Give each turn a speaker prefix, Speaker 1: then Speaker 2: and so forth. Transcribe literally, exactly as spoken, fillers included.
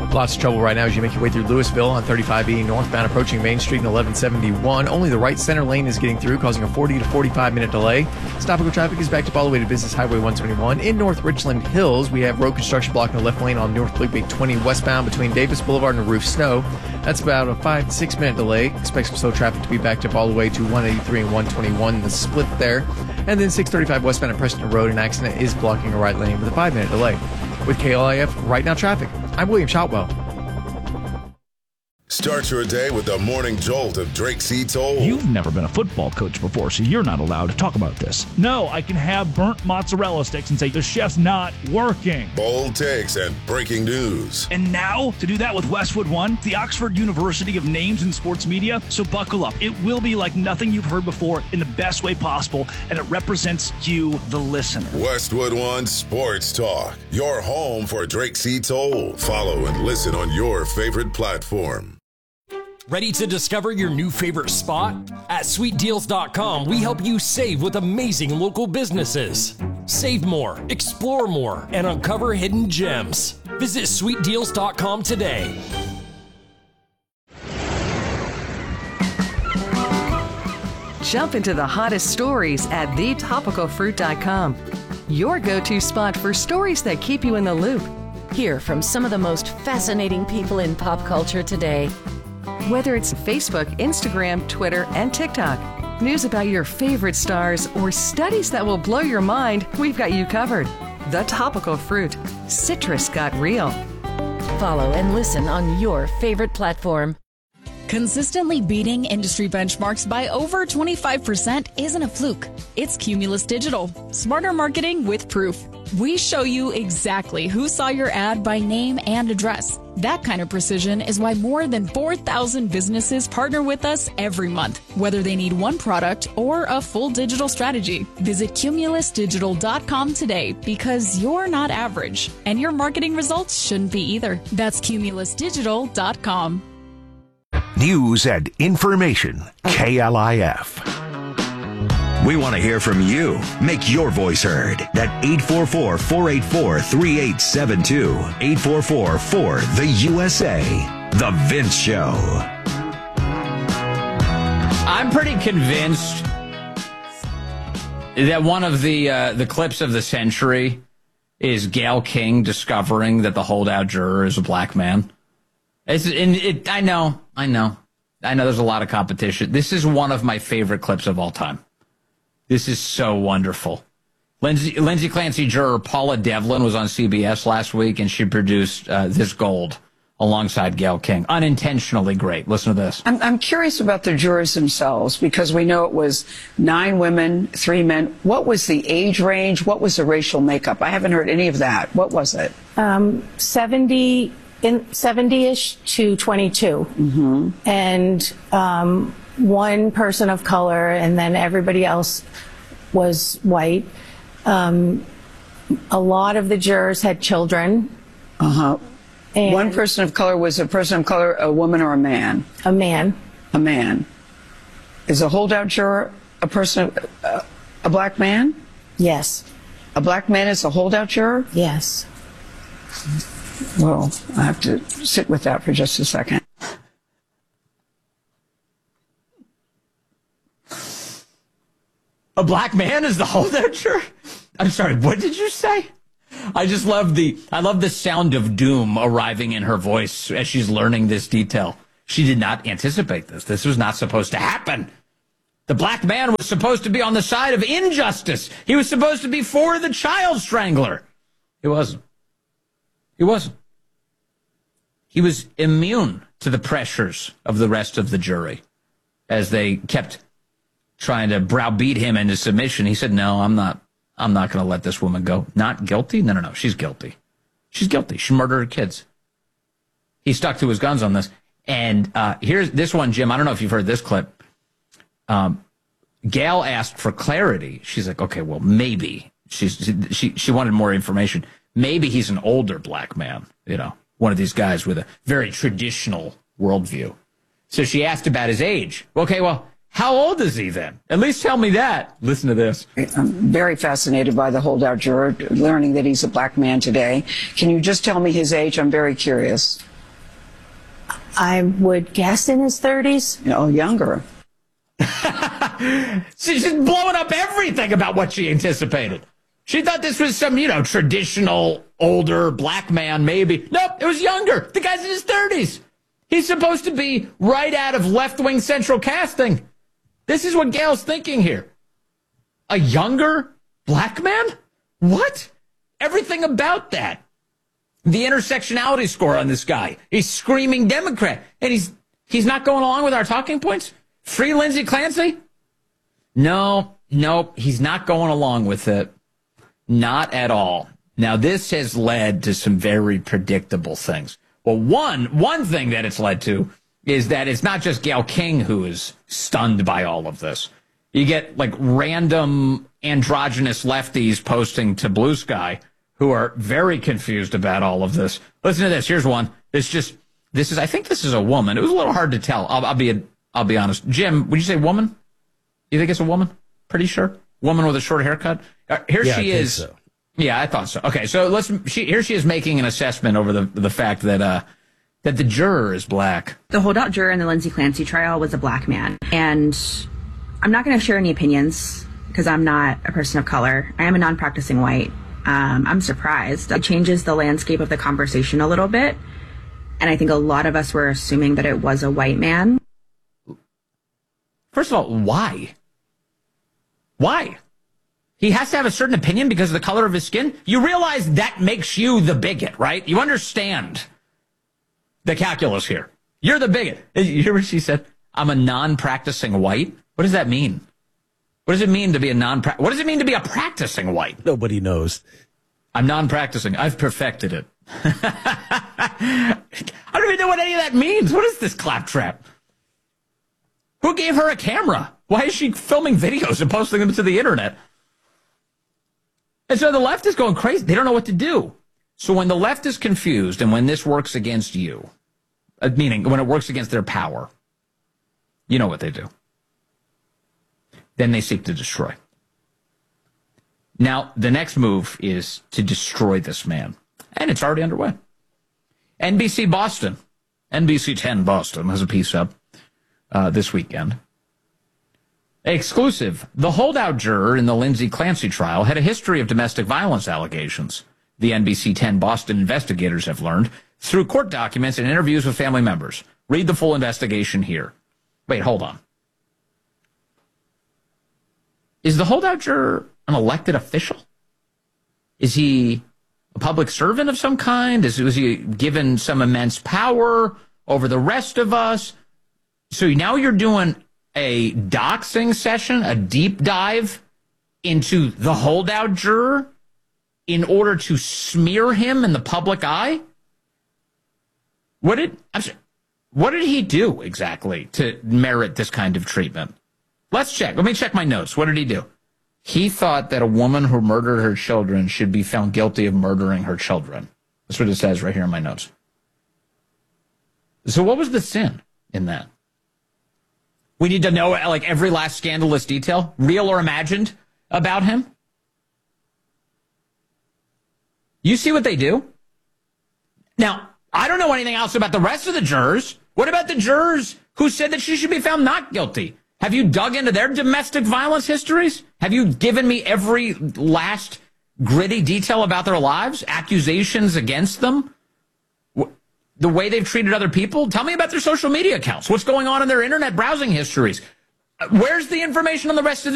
Speaker 1: Lots of trouble right now as you make your way through Louisville on thirty-five E northbound approaching Main Street in eleven seventy-one. Only the right center lane is getting through, causing a forty to forty-five minute delay. Stop-and-go traffic is backed up all the way to Business Highway one seventy-one. In North Richland Hills, we have road construction blocking the left lane on North Loop twenty westbound between Davis Boulevard and Roof Snow. That's about a five to six minute delay. Expect some slow traffic to be backed up all the way to one eighty-three and one twenty-one, the split there. And then six thirty-five westbound at Preston Road, an accident is blocking a right lane with a five minute delay. With K L I F Right Now Traffic, I'm William Shotwell.
Speaker 2: Start your day with the morning jolt of Drake C. Toll.
Speaker 3: You've never been a football coach before, so you're not allowed to talk about this. No, I can have burnt mozzarella sticks and say the chef's not working.
Speaker 2: Bold takes and breaking news.
Speaker 3: And now, to do that with Westwood One, the Oxford University of Names in Sports Media. So buckle up. It will be like nothing you've heard before in the best way possible, and it represents you, the listener.
Speaker 2: Westwood One Sports Talk, your home for Drake C. Toll. Follow and listen on your favorite platform.
Speaker 4: Ready to discover your new favorite spot? At sweet deals dot com, we help you save with amazing local businesses. Save more, explore more, and uncover hidden gems. Visit sweet deals dot com today.
Speaker 5: Jump into the hottest stories at the topical fruit dot com. Your go-to spot for stories that keep you in the loop.
Speaker 6: Hear from some of the most fascinating people in pop culture today.
Speaker 5: Whether it's Facebook, Instagram, Twitter, and TikTok, news about your favorite stars, or studies that will blow your mind, we've got you covered. The Topical Fruit. Citrus got real.
Speaker 6: Follow and listen on your favorite platform.
Speaker 7: Consistently beating industry benchmarks by over twenty-five percent isn't a fluke. It's Cumulus Digital. Smarter marketing with proof. We show you exactly who saw your ad by name and address. That kind of precision is why more than four thousand businesses partner with us every month, whether they need one product or a full digital strategy. Visit cumulus digital dot com today because you're not average, and your marketing results shouldn't be either. That's cumulus digital dot com.
Speaker 8: News and information. K L I F.
Speaker 9: We want to hear from you. Make your voice heard. At eight four four, four eight four, three eight seven two. eight four four, four, the U S A. The Vince Show.
Speaker 10: I'm pretty convinced that one of the uh, the clips of the century is Gayle King discovering that the holdout juror is a black man. It's, and it, I know, I know. I know there's a lot of competition. This is one of my favorite clips of all time. This is so wonderful. Lindsay, Lindsay Clancy juror Paula Devlin was on C B S last week, and she produced uh, this gold alongside Gayle King. Unintentionally great. Listen to this.
Speaker 11: I'm, I'm curious about the jurors themselves, because we know it was nine women, three men. What was the age range? What was the racial makeup? I haven't heard any of that. What was it?
Speaker 12: Um, seventy, in seventy-ish to twenty-two.
Speaker 11: Mm-hmm.
Speaker 12: And um, one person of color, and then everybody else was white. Um, a lot of the jurors had children.
Speaker 11: Uh-huh. And one person of color was a person of color, a woman or a man?
Speaker 12: A man.
Speaker 11: A man. Is a holdout juror a person, uh, a black man?
Speaker 12: Yes.
Speaker 11: A black man is a holdout juror?
Speaker 12: Yes.
Speaker 11: Well, I have to sit with that for just a second.
Speaker 10: A black man is the holdout juror? I'm sorry, what did you say? I just love the I love the sound of doom arriving in her voice as she's learning this detail. She did not anticipate this. This was not supposed to happen. The black man was supposed to be on the side of injustice. He was supposed to be for the child strangler. He wasn't. He wasn't. He was immune to the pressures of the rest of the jury as they kept trying to browbeat him into submission. He said, no, I'm not. I'm not going to let this woman go. Not guilty? No, no, no. She's guilty. She's guilty. She murdered her kids. He stuck to his guns on this. And uh, here's this one, Jim. I don't know if you've heard this clip. Um, Gayle asked for clarity. She's like, okay, well, maybe. She's, she, she wanted more information. Maybe he's an older black man, you know, one of these guys with a very traditional worldview. So she asked about his age. Okay, well, how old is he then? At least tell me that. Listen to this.
Speaker 11: I'm very fascinated by the holdout juror, learning that he's a black man today. Can you just tell me his age? I'm very curious.
Speaker 12: I would guess in his thirties.
Speaker 11: Oh, younger.
Speaker 10: She's just blowing up everything about what she anticipated. She thought this was some, you know, traditional, older black man, maybe. Nope, it was younger. The guy's in his thirties. He's supposed to be right out of left-wing central casting. This is what Gail's thinking here. A younger black man? What? Everything about that. The intersectionality score on this guy. He's screaming Democrat. And he's he's not going along with our talking points? Free Lindsey Clancy? No, nope, he's not going along with it. Not at all. Now, this has led to some very predictable things. Well, one one thing that it's led to is that it's not just Gayle King who is stunned by all of this. You get, like, random androgynous lefties posting to Blue Sky who are very confused about all of this. Listen to this. Here's one. It's just, this is, I think this is a woman. It was a little hard to tell. I'll, I'll be, a, I'll be honest. Jim, would you say woman? You think it's a woman? Pretty sure. Woman with a short haircut. Uh, here
Speaker 13: yeah,
Speaker 10: she
Speaker 13: I
Speaker 10: is.
Speaker 13: think so.
Speaker 10: Yeah, I thought so. Okay, so let's. She, here she is making an assessment over the the fact that uh, that the juror is black.
Speaker 14: The holdout juror in the Lindsey Clancy trial was a black man, and I'm not going to share any opinions because I'm not a person of color. I am a non-practicing white. Um, I'm surprised. It changes the landscape of the conversation a little bit, and I think a lot of us were assuming that it was a white man.
Speaker 10: First of all, why? Why? He has to have a certain opinion because of the color of his skin? You realize that makes you the bigot, right? You understand the calculus here. You're the bigot. You hear what she said? I'm a non-practicing white? What does that mean? What does it mean to be a non What does it mean to be a practicing white?
Speaker 13: Nobody knows.
Speaker 10: I'm non-practicing. I've perfected it. I don't even know what any of that means. What is this claptrap? Who gave her a camera? Why is she filming videos and posting them to the internet? And so the left is going crazy. They don't know what to do. So when the left is confused and when this works against you, uh, meaning when it works against their power, you know what they do. Then they seek to destroy. Now, the next move is to destroy this man. And it's already underway. N B C Boston, N B C ten Boston has a piece up uh, this weekend. Exclusive. The holdout juror in the Lindsey Clancy trial had a history of domestic violence allegations. The N B C ten Boston investigators have learned through court documents and interviews with family members. Read the full investigation here. Wait, hold on. Is the holdout juror an elected official? Is he a public servant of some kind? Is, was he given some immense power over the rest of us? So now you're doing a doxing session, a deep dive into the holdout juror in order to smear him in the public eye? What did I'm sorry, what did he do exactly to merit this kind of treatment? Let's check. Let me check my notes. What did he do? He thought that a woman who murdered her children should be found guilty of murdering her children. That's what it says right here in my notes. So what was the sin in that? We need to know, like, every last scandalous detail, real or imagined, about him. You see what they do? Now, I don't know anything else about the rest of the jurors. What about the jurors who said that she should be found not guilty? Have you dug into their domestic violence histories? Have you given me every last gritty detail about their lives? Accusations against them? The way they've treated other people? Tell me about their social media accounts. What's going on in their internet browsing histories? Where's the information on the rest of the